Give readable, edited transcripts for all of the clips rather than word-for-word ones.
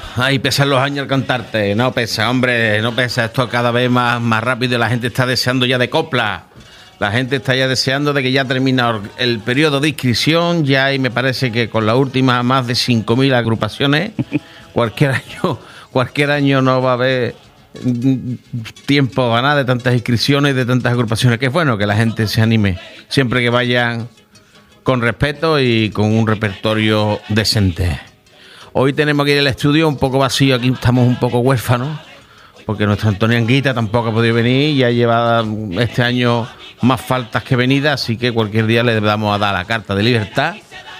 Ay, pesan los años al cantarte. No pesa, hombre, no pesa. Esto cada vez más rápido y la gente está deseando ya de copla. La gente está ya deseando de que ya termine el periodo de inscripción. Ya hay, me parece que con la última, más de 5.000 agrupaciones. Cualquier año no va a haber tiempo a nada de tantas inscripciones y de tantas agrupaciones. Que es bueno que la gente se anime. Siempre que vayan con respeto y con un repertorio decente. Hoy tenemos que ir al estudio un poco vacío, aquí estamos un poco huérfanos, porque nuestro Antonio Anguita tampoco ha podido venir, ya lleva este año más faltas que venidas, así que cualquier día le vamos a dar la carta de libertad,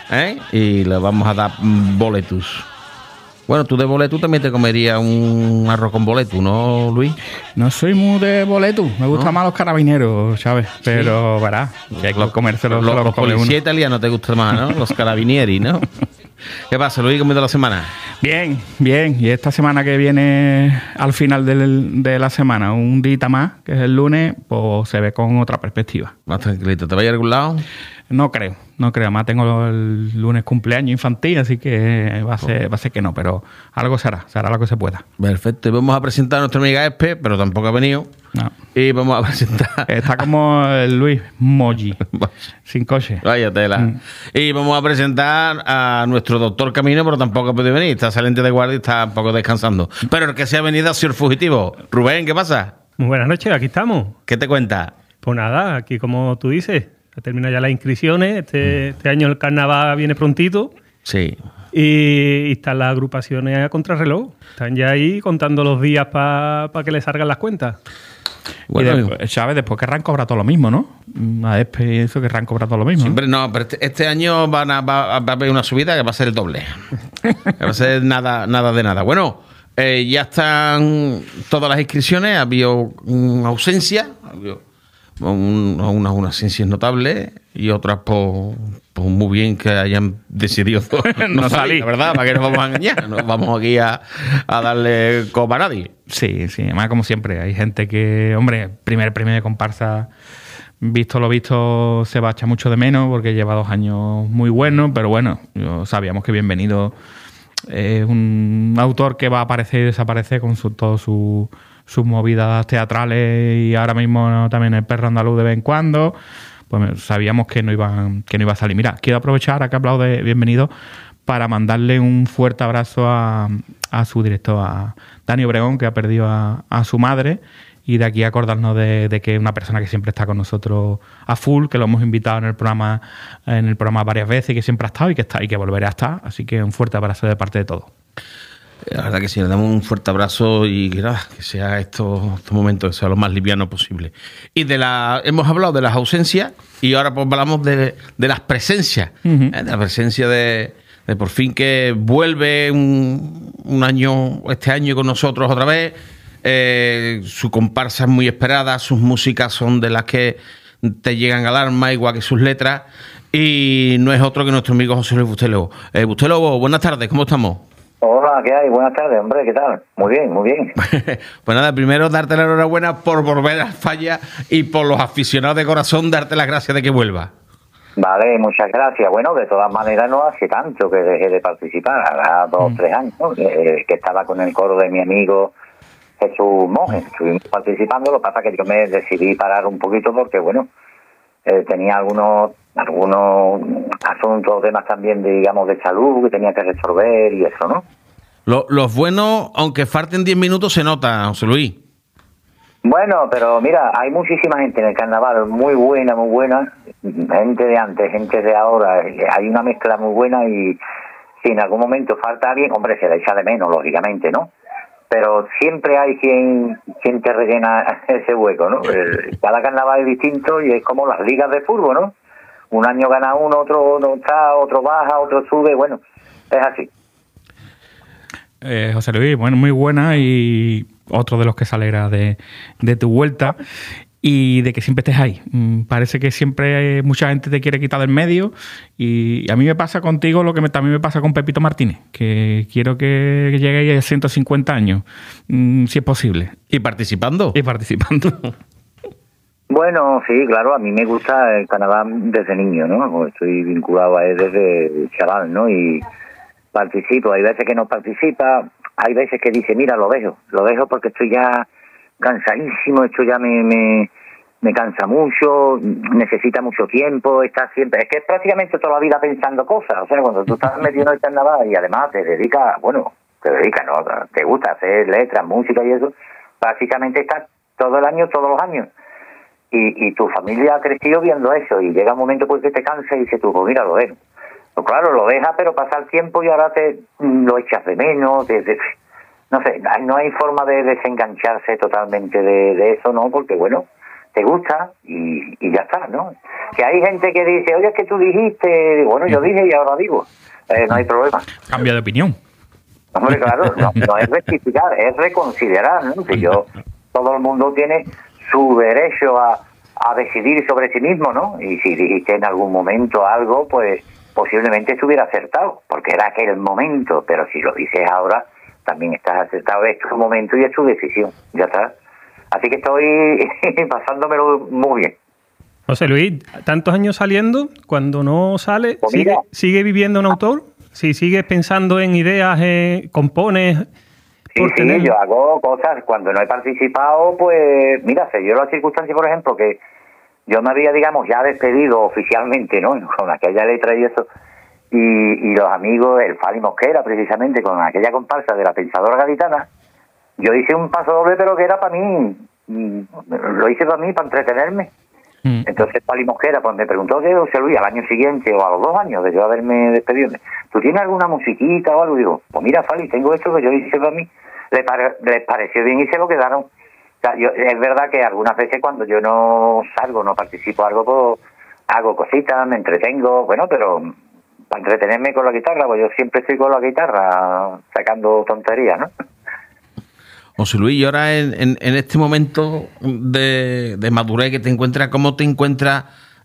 y le vamos a dar boletus. Bueno, tú de boletu también te comerías un arroz con boletu, ¿no, Luis? No soy muy de boletu, me gustan más los carabineros, ¿sabes? Pero, sí. Verá, que hay que comérselos. Los policías italianos te gustan más, ¿no? Los carabinieri, ¿no? ¿Qué pasa, Luis? ¿Cómo ha ido la semana? Bien, bien. Y esta semana que viene, al final de la semana, un día más, que es el lunes, pues se ve con otra perspectiva. Más tranquilito. ¿Te vas a ir a algún lado? No creo. Además tengo el lunes cumpleaños infantil, así que va a ser que no, pero algo se hará lo que se pueda. Perfecto. Y vamos a presentar a nuestra amiga Espe, pero tampoco ha venido. No. Y vamos a presentar... Está como el Luis Moji, sin coche. Vaya tela. Y vamos a presentar a nuestro doctor Camino, pero tampoco ha podido venir. Está saliente de guardia y está un poco descansando. Pero el que se ha venido ha sido el fugitivo. Rubén, ¿qué pasa? Muy buenas noches, aquí estamos. ¿Qué te cuenta? Pues nada, aquí como tú dices, termina ya las inscripciones. Este año el carnaval viene prontito. Sí. Y están las agrupaciones a contrarreloj. Están ya ahí contando los días para que les salgan las cuentas. Bueno, y después, ¿sabes? Después querrán cobrar todo lo mismo, ¿no? A ESPE y eso querrán cobrar todo lo mismo. Siempre no, pero este año va a haber una subida que va a ser el doble. Que va a ser nada de nada. Bueno, ya están todas las inscripciones. Ha habido ausencia. Ha habido unas ausencias notables y otras pues muy bien que hayan decidido no salir, la verdad, para que nos vamos a engañar. No vamos aquí a darle copa a nadie. Sí, además como siempre, hay gente que, hombre, primer premio de comparsa, visto lo visto, se va a echar mucho de menos porque lleva 2 años muy buenos, pero bueno, sabíamos que Bienvenido es un autor que va a aparecer y desaparecer con todas sus movidas teatrales y ahora mismo también el Perro Andaluz de vez en cuando. Pues sabíamos que no iba a salir. Mira, quiero aprovechar, a que he hablado de Bienvenido, para mandarle un fuerte abrazo a su director, a Dani Obregón, que ha perdido a su madre, y de aquí acordarnos de que es una persona que siempre está con nosotros a full, que lo hemos invitado en el programa varias veces y que siempre ha estado y que está y que volverá a estar. Así que un fuerte abrazo de parte de todos. La verdad que sí, le damos un fuerte abrazo y que sea estos momentos, que sea lo más liviano posible. Y hemos hablado de las ausencias y ahora pues hablamos de las presencias. Uh-huh. De la presencia de por fin que vuelve un año, este año con nosotros otra vez. Su comparsa es muy esperada, sus músicas son de las que te llegan al alma, igual que sus letras. Y no es otro que nuestro amigo José Luis Bustelo. Bustelo, buenas tardes, ¿cómo estamos? Hola, ¿qué hay? Buenas tardes, hombre, ¿qué tal? Muy bien, muy bien. Pues nada, primero darte la enhorabuena por volver a Falla y por los aficionados de corazón darte las gracias de que vuelva. Vale, muchas gracias. Bueno, de todas maneras no hace tanto que dejé de participar, hará 2 o 3 años, que estaba con el coro de mi amigo Jesús Monge. Estuvimos participando, lo que pasa es que yo me decidí parar un poquito porque, bueno, tenía algunos asuntos, temas también, digamos, de salud que tenía que resolver y eso, ¿no? Los buenos, aunque falten 10 minutos, se nota, José Luis. Bueno, pero mira, hay muchísima gente en el carnaval, muy buena, gente de antes, gente de ahora, hay una mezcla muy buena y si en algún momento falta alguien, hombre, se le echa de menos, lógicamente, ¿no? Pero siempre hay quien te rellena ese hueco, ¿no? Cada carnaval es distinto y es como las ligas de fútbol, ¿no? Un año gana uno, otro no está, otro baja, otro sube, bueno, es así. José Luis, bueno, muy buena y otro de los que se alegra de tu vuelta y de que siempre estés ahí. Parece que siempre mucha gente te quiere quitar del medio y a mí me pasa contigo lo que también me pasa con Pepito Martínez, que quiero que llegue a 150 años, si es posible. ¿Y participando? Bueno, sí, claro, a mí me gusta el carnaval desde niño, ¿no? Estoy vinculado a él desde chaval, ¿no? Y participo, hay veces que no participa, hay veces que dice, mira, lo dejo porque estoy ya cansadísimo, esto ya me cansa mucho, necesita mucho tiempo, está siempre, es que es prácticamente toda la vida pensando cosas, o sea, cuando tú estás metido en el carnaval y además te dedicas, no, te gusta hacer letras, música y eso, básicamente estás todo el año, todos los años, y tu familia ha crecido viendo eso, y llega un momento pues que te cansa y dices tú, pues mira, lo dejo. Pues claro, lo dejas, pero pasa el tiempo y ahora lo echas de menos, no sé, no hay forma de desengancharse totalmente de eso, ¿no? Porque bueno, te gusta y ya está, ¿no? Que hay gente que dice, oye, es que tú dijiste, bueno, yo dije y ahora digo, no hay problema. Cambio de opinión. Hombre, claro, no es rectificar, es reconsiderar, ¿no? Que todo el mundo tiene su derecho a decidir sobre sí mismo, ¿no? Y si dijiste en algún momento algo, pues posiblemente estuviera acertado, porque era aquel momento, pero si lo dices ahora, también estás acertado, es tu momento y es tu decisión, ya está. Así que estoy pasándomelo muy bien. José Luis, tantos años saliendo, cuando no sale, Pues ¿sigue viviendo un autor? Si sigues pensando en ideas, compones... Sí, yo hago cosas. Cuando no he participado, pues mira, se dio la circunstancia, por ejemplo, que yo me había, digamos, ya despedido oficialmente, ¿no? Con aquella letra y eso. Y los amigos, el Fali Mosquera, precisamente, con aquella comparsa de la Pensadora Gaditana, yo hice un paso doble, pero que era para mí, lo hice para mí, para entretenerme. Entonces Fali Mosquera pues me preguntó, José Luis, al año siguiente o a los 2 años de yo haberme despedido, ¿tú tienes alguna musiquita o algo? Digo, pues mira, Fali, tengo esto que yo hice para mí. Les pareció bien y se lo quedaron. O sea, es verdad que algunas veces cuando yo no salgo, no participo algo, pues hago cositas, me entretengo, bueno, pero para entretenerme con la guitarra, pues yo siempre estoy con la guitarra sacando tonterías, ¿no? José Luis, y ahora en este momento de madurez que te encuentras, ¿cómo te encuentras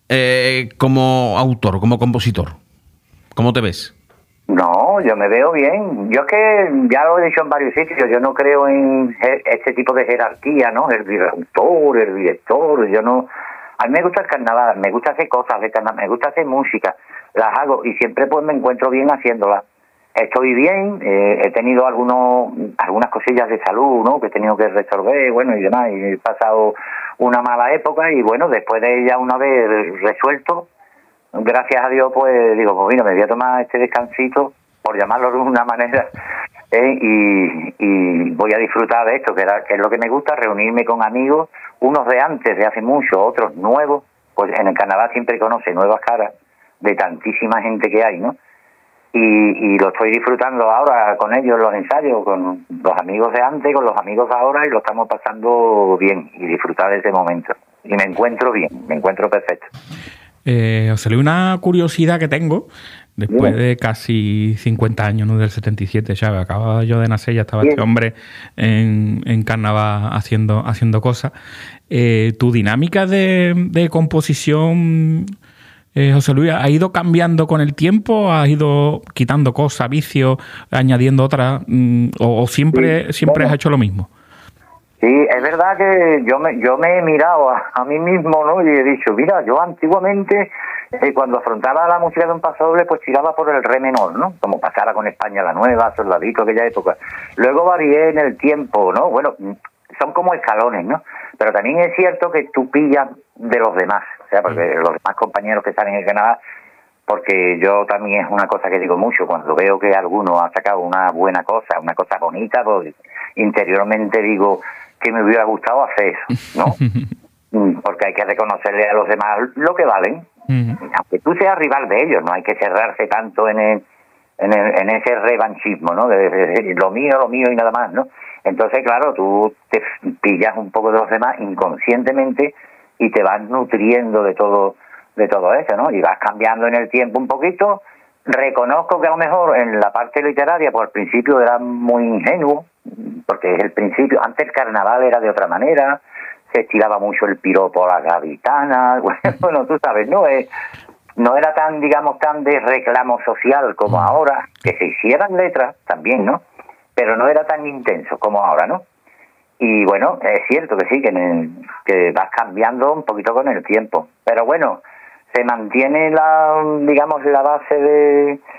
como autor, como compositor? ¿Cómo te ves? No, yo me veo bien. Yo es que ya lo he dicho en varios sitios, yo no creo en este tipo de jerarquía, ¿no? El autor, el director, yo no... A mí me gusta el carnaval, me gusta hacer cosas de carnaval, me gusta hacer música, las hago y siempre pues me encuentro bien haciéndolas. Estoy bien, he tenido algunas cosillas de salud, ¿no? Que he tenido que resolver, bueno, y demás, y he pasado una mala época y bueno, después de ella una vez resuelto, gracias a Dios, pues digo, pues mira, me voy a tomar este descansito, por llamarlo de una manera, y voy a disfrutar de esto, que es lo que me gusta, reunirme con amigos, unos de antes, de hace mucho, otros nuevos, pues en el carnaval siempre conoce nuevas caras de tantísima gente que hay, ¿no? Y lo estoy disfrutando ahora con ellos, los ensayos, con los amigos de antes, con los amigos de ahora, y lo estamos pasando bien, y disfrutar de ese momento. Y me encuentro bien, me encuentro perfecto. José Luis, una curiosidad que tengo, después de casi 50 años, ¿no? Del 77, ya acababa yo de nacer, ya estaba este hombre en carnaval haciendo cosas. ¿Tu dinámica de composición, José Luis, ha ido cambiando con el tiempo? ¿Has ido quitando cosas, vicios, añadiendo otras? ¿O siempre has hecho lo mismo? Sí, es verdad que yo me he mirado a mí mismo, ¿no? Y he dicho, mira, yo antiguamente, cuando afrontaba la música de un paso doble, pues tiraba por el re menor, ¿no? Como pasara con España la Nueva, Soldadito, aquella época. Luego varié en el tiempo, ¿no? Bueno, son como escalones, ¿no? Pero también es cierto que tú pillas de los demás, o sea, porque los demás compañeros que están en el Canadá, porque yo también es una cosa que digo mucho, cuando veo que alguno ha sacado una buena cosa, una cosa bonita, pues interiormente digo que me hubiera gustado hacer eso, ¿no? Porque hay que reconocerle a los demás lo que valen, aunque tú seas rival de ellos, no hay que cerrarse tanto en ese revanchismo, ¿no? De lo mío y nada más, ¿no? Entonces, claro, tú te pillas un poco de los demás inconscientemente y te vas nutriendo de todo eso, ¿no? Y vas cambiando en el tiempo un poquito. Reconozco que a lo mejor en la parte literaria, pues al principio era muy ingenuo, porque es el principio. Antes el carnaval era de otra manera, se estiraba mucho el piropo a la gaditana, bueno, tú sabes, no era tan, digamos, tan de reclamo social como ahora, que se hicieran letras también, ¿no? Pero no era tan intenso como ahora, ¿no? Y bueno, es cierto que sí, que vas cambiando un poquito con el tiempo. Pero bueno, se mantiene la base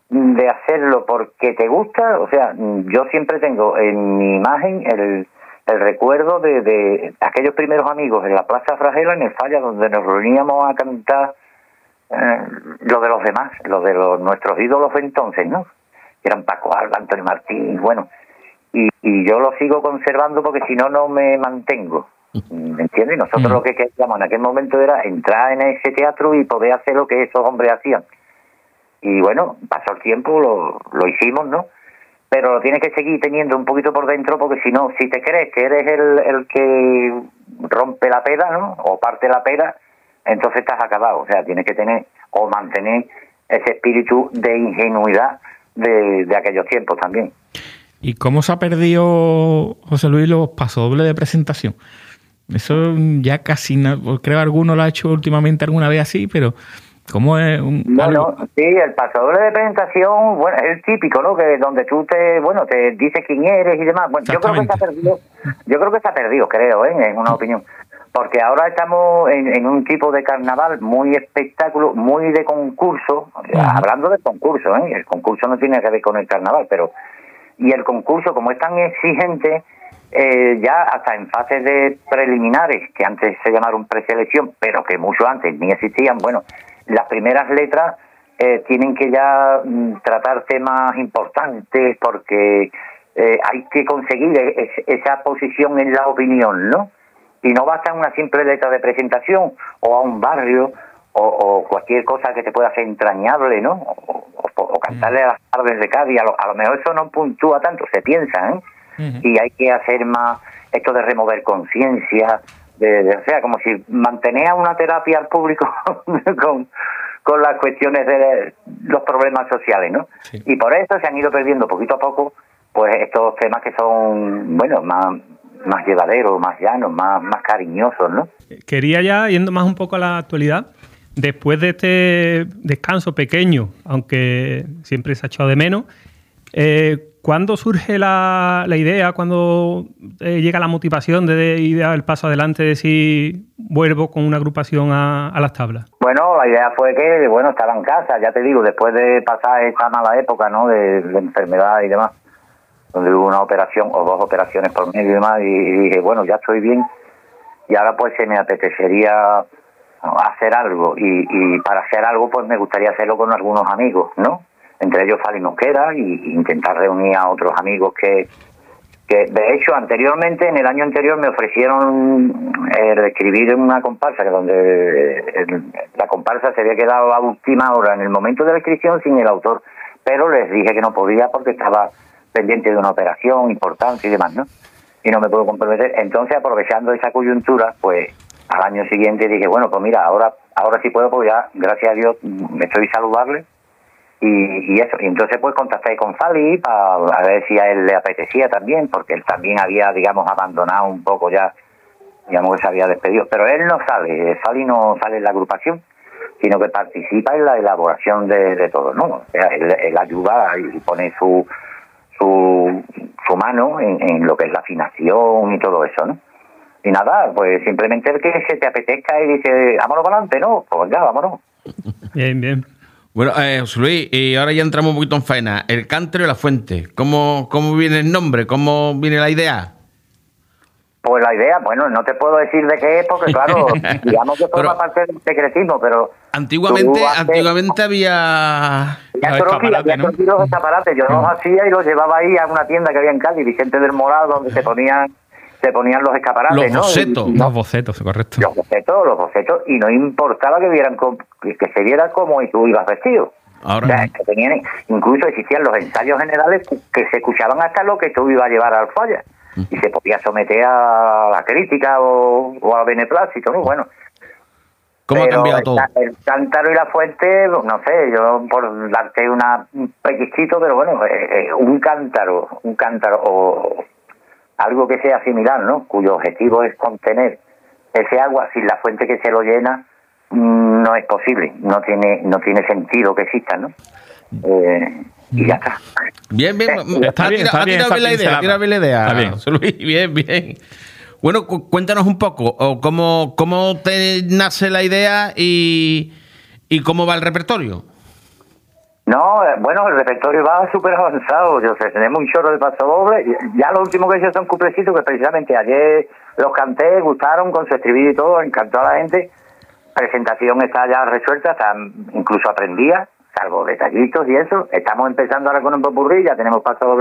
de hacerlo porque te gusta, o sea, yo siempre tengo en mi imagen el recuerdo de aquellos primeros amigos en la Plaza Fragela, en el Falla, donde nos reuníamos a cantar lo de los demás, lo de nuestros ídolos de entonces, ¿no? Que eran Paco Alba, Antonio Martín, bueno, y yo lo sigo conservando porque si no, no me mantengo, ¿me entiendes? Nosotros lo que queríamos en aquel momento era entrar en ese teatro y poder hacer lo que esos hombres hacían. Y bueno, pasó el tiempo, lo hicimos, ¿no? Pero lo tienes que seguir teniendo un poquito por dentro, porque si no, si te crees que eres el que rompe la pera, ¿no? O parte la pera, entonces estás acabado. O sea, tienes que tener o mantener ese espíritu de ingenuidad de aquellos tiempos también. ¿Y cómo se ha perdido, José Luis, los pasodobles de presentación? Eso ya casi no, creo que alguno lo ha hecho últimamente alguna vez así, pero ¿cómo es Bueno, sí, el pasodoble de presentación, bueno, es el típico, ¿no? Que donde tú te dices quién eres y demás. Bueno, yo creo que se ha perdido, creo, es una opinión. Porque ahora estamos en un tipo de carnaval muy espectáculo, muy de concurso, hablando de concurso, el concurso no tiene que ver con el carnaval, pero y el concurso, como es tan exigente, ya hasta en fases de preliminares, que antes se llamaron preselección, pero que mucho antes ni existían, bueno, las primeras letras tienen que ya tratar temas importantes porque hay que conseguir esa posición en la opinión, ¿no? Y no basta una simple letra de presentación o a un barrio o cualquier cosa que te pueda hacer entrañable, ¿no? O cantarle a las tardes de Cádiz. A lo mejor eso no puntúa tanto, se piensa, y hay que hacer más esto de remover conciencia, o sea, como si mantenía una terapia al público con las cuestiones de los problemas sociales, ¿no? Sí. Y por eso se han ido perdiendo poquito a poco pues estos temas que son, bueno, más llevaderos, más llanos, más cariñosos, ¿no? Quería ya, yendo más un poco a la actualidad, después de este descanso pequeño, aunque siempre se ha echado de menos, ¿cuándo surge la idea, cuándo llega la motivación de dar el paso adelante, de decir, vuelvo con una agrupación a las tablas? Bueno, la idea fue que, bueno, estaba en casa, ya te digo, después de pasar esa mala época, ¿no?, de enfermedad y demás, donde hubo una operación o dos operaciones por medio y demás, y dije, bueno, ya estoy bien, y ahora pues se me apetecería hacer algo, y para hacer algo pues me gustaría hacerlo con algunos amigos, ¿no? Entre ellos Fali Mosquera, y intentar reunir a otros amigos que de hecho anteriormente, en el año anterior me ofrecieron escribir una comparsa, que donde la comparsa se había quedado a última hora en el momento de la inscripción sin el autor, pero les dije que no podía porque estaba pendiente de una operación importante y demás, ¿no? Y no me puedo comprometer. Entonces, aprovechando esa coyuntura, pues al año siguiente dije, bueno, pues mira, ahora sí puedo, porque ya, gracias a Dios, estoy saludable. Y eso, y entonces pues contacté con Fali para ver si a él le apetecía también, porque él también había, digamos, abandonado un poco ya, digamos que se había despedido. Pero él no sale, Fali no sale en la agrupación, sino que participa en la elaboración de todo, ¿no? O sea, él ayuda y pone su mano en lo que es la afinación y todo eso, ¿no? Y nada, pues simplemente el que se te apetezca y dice, vámonos para adelante, ¿no? Pues ya, vámonos. Bien, bien. Bueno, José Luis, y ahora ya entramos un poquito en faena. El cántaro y la fuente, ¿cómo viene el nombre? ¿Cómo viene la idea? Pues la idea, bueno, no te puedo decir de qué es, porque claro, digamos que forma parte del secretismo, pero... Antiguamente había... Había los escaparates, yo los hacía y los llevaba ahí a una tienda que había en Cádiz, Vicente del Morado, donde se ponían los escaparates, los bocetos, ¿no? Los bocetos, correcto. Los bocetos, y no importaba que vieran que se viera cómo tú ibas vestido. Ahora, o sea, que tenían, incluso existían los ensayos generales que se escuchaban hasta lo que tú ibas a llevar al falla, y se podía someter a la crítica o a beneplácito, ¿no? Bueno, ¿cómo ha cambiado todo? El cántaro y la fuente, no sé, yo por darte un pellizquito, pero bueno, un cántaro o algo que sea similar, ¿no? Cuyo objetivo es contener ese agua sin la fuente que se lo llena, no es posible, no tiene sentido que exista, ¿no? Y ya está. Bien. Está bien la idea. Está bien. Bien. Bueno, cuéntanos un poco, cómo te nace la idea y cómo va el repertorio. No, bueno, el repertorio va súper avanzado, yo sé, tenemos un chorro de paso doble, ya lo último que he hecho son cuplecitos que precisamente ayer los canté, gustaron con su estribillo y todo, encantó a la gente, presentación está ya resuelta, está, incluso aprendía, salvo detallitos y eso, estamos empezando ahora con un popurrí, ya tenemos paso doble